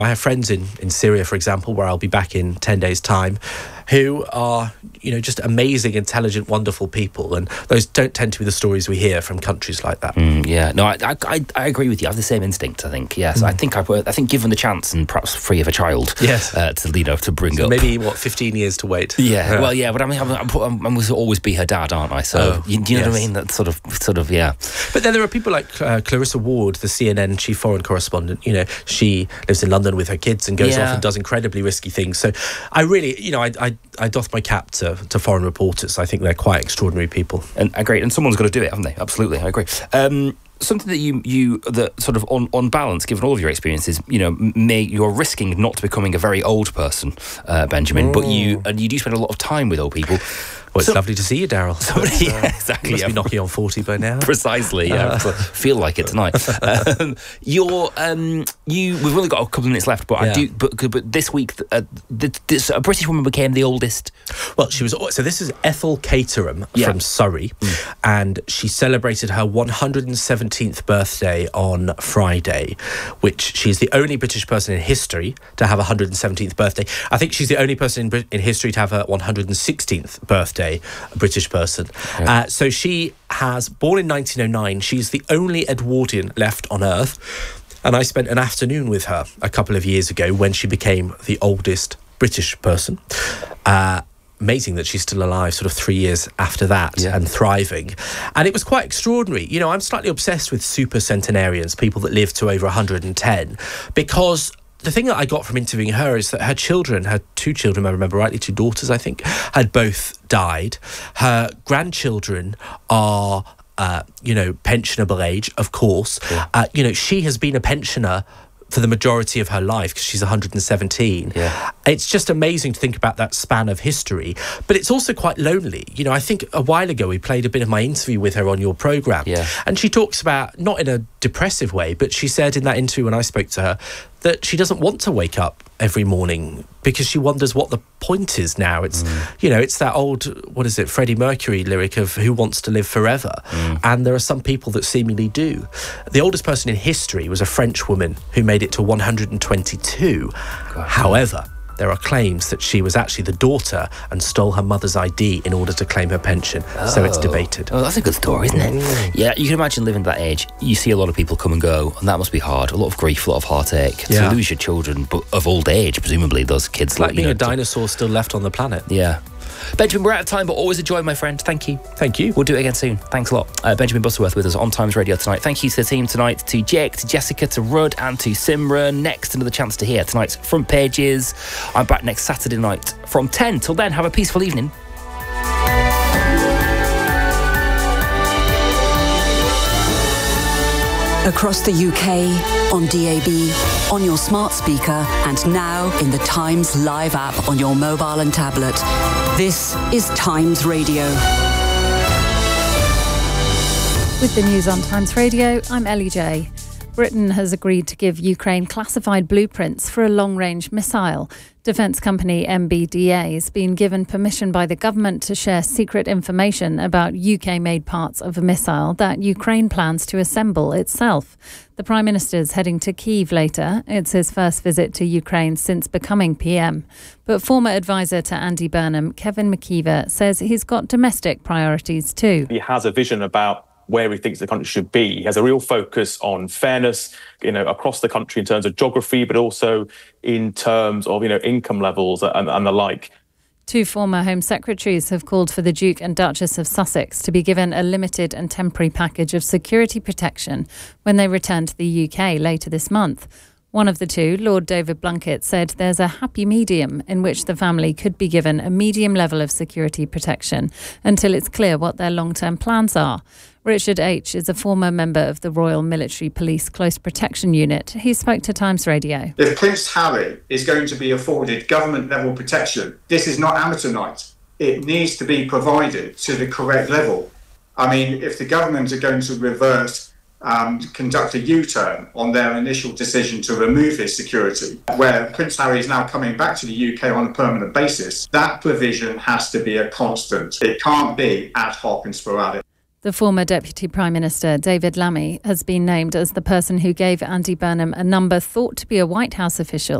I have friends in Syria, for example, where I'll be back in 10 days' time, who are, just amazing, intelligent, wonderful people. And those don't tend to be the stories we hear from countries like that. I agree with you. I have the same instinct, I think. Yes, I think given the chance and perhaps free of a child, yes, to bring up. Maybe, 15 years to wait? Yeah, well, yeah, but I mean, I must always be her dad, aren't I? So, you know what I mean? That sort of, yeah. But then there are people like Clarissa Ward, the CNN chief foreign correspondent. She lives in London with her kids and goes off and does incredibly risky things. So I really, I doff my cap to foreign reporters. I think they're quite extraordinary people. And great, and someone's got to do it, haven't they? Absolutely, I agree. Something that you that sort of on balance, given all of your experiences, you're risking not becoming a very old person, Benjamin. But you do spend a lot of time with old people. Well, it's lovely to see you, Daryl. Exactly. You must be knocking on 40 by now. Precisely. Yeah, feel like it tonight. We've only got a couple of minutes left, but but this week, a British woman became the oldest. Well, she was. So this is Ethel Caterham from Surrey, and she celebrated her 117th birthday on Friday, which she's the only British person in history to have a 117th birthday. I think she's the only person in history to have her 116th birthday. A British person. Okay. So she has, born in 1909, she's the only Edwardian left on Earth. And I spent an afternoon with her a couple of years ago when she became the oldest British person. Amazing that she's still alive sort of 3 years after that and thriving. And it was quite extraordinary. I'm slightly obsessed with super centenarians, people that live to over 110, because the thing that I got from interviewing her is that her two children, I remember rightly, 2 daughters, I think, had both died. Her grandchildren are, pensionable age, of course. Yeah. She has been a pensioner for the majority of her life because she's 117. Yeah. It's just amazing to think about that span of history, but it's also quite lonely. I think a while ago we played a bit of my interview with her on your programme, and she talks about, not in a depressive way, but she said in that interview when I spoke to her that she doesn't want to wake up every morning because she wonders what the point is now. It's, it's that old, Freddie Mercury lyric of who wants to live forever? And there are some people that seemingly do. The oldest person in history was a French woman who made it to 122. God. However, there are claims that she was actually the daughter and stole her mother's ID in order to claim her pension. So it's debated. Oh, that's a good story, isn't it? Yeah, you can imagine living that age. You see a lot of people come and go, and that must be hard. A lot of grief, a lot of heartache. To lose your children, but of old age, presumably, those kids. It's like being a dinosaur still left on the planet. Yeah. Benjamin, we're out of time, but always a joy, my friend. Thank you. Thank you. We'll do it again soon. Thanks a lot. Benjamin Butterworth with us on Times Radio tonight. Thank you to the team tonight, to Jake, to Jessica, to Rudd, and to Simran. Next, another chance to hear tonight's Front Pages. I'm back next Saturday night from 10. Till then, have a peaceful evening. Across the UK, on DAB, on your smart speaker, and now in the Times Live app on your mobile and tablet. This is Times Radio. With the news on Times Radio, I'm Ellie Jay. Britain has agreed to give Ukraine classified blueprints for a long-range missile. Defence company MBDA has been given permission by the government to share secret information about UK-made parts of a missile that Ukraine plans to assemble itself. The Prime Minister's heading to Kyiv later. It's his first visit to Ukraine since becoming PM. But former advisor to Andy Burnham, Kevin McKeever, says he's got domestic priorities too. He has a vision about where he thinks the country should be. He has a real focus on fairness, across the country in terms of geography, but also in terms of, income levels and the like. 2 former Home Secretaries have called for the Duke and Duchess of Sussex to be given a limited and temporary package of security protection when they return to the UK later this month. One of the 2, Lord David Blunkett, said there's a happy medium in which the family could be given a medium level of security protection until it's clear what their long-term plans are. Richard H. is a former member of the Royal Military Police Close Protection Unit. He spoke to Times Radio. If Prince Harry is going to be afforded government-level protection, this is not amateur night. It needs to be provided to the correct level. I mean, if the government are going to reverse conduct a U-turn on their initial decision to remove his security, where Prince Harry is now coming back to the UK on a permanent basis, that provision has to be a constant. It can't be ad hoc and sporadic. The former Deputy Prime Minister, David Lammy, has been named as the person who gave Andy Burnham a number thought to be a White House official